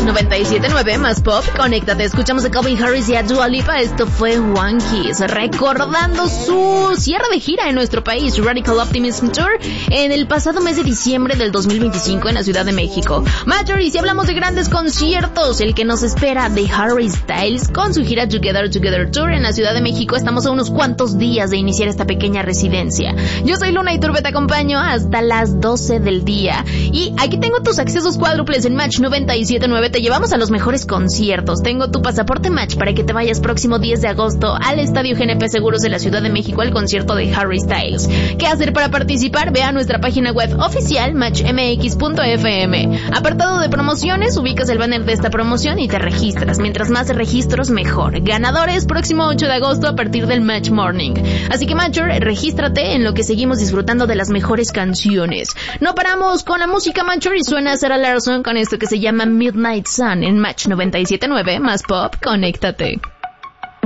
97.9 más pop, conéctate. Escuchamos a Calvin Harris y a Dua Lipa. Esto fue One Kiss, recordando su cierre de gira en nuestro país, Radical Optimism Tour, en el pasado mes de diciembre del 2025 en la Ciudad de México. Major, y si hablamos de grandes conciertos, el que nos espera de Harry Styles con su gira Together Tour en la Ciudad de México. Estamos a unos cuantos días de iniciar esta pequeña residencia. Yo soy Luna Iturbe, te acompaño hasta las 12 del día. Y aquí tengo tus accesos cuádruples en Match 97.9. Te llevamos a los mejores conciertos. Tengo tu pasaporte Match para que te vayas próximo 10 de agosto al Estadio GNP Seguros de la Ciudad de México al concierto de Harry Styles. ¿Qué hacer para participar? Ve a nuestra página web oficial matchmx.fm. Apartado de promociones, ubicas el banner de esta promoción y te registras. Mientras más registros, mejor. Ganadores próximo 8 de agosto a partir del Match Morning. Así que Matcher, regístrate en lo que seguimos disfrutando de las mejores canciones. No paramos con la música, Matcher, y suena Sarah Larson con esto que se llama Midnight Sun en Match 97.9 más pop, conéctate.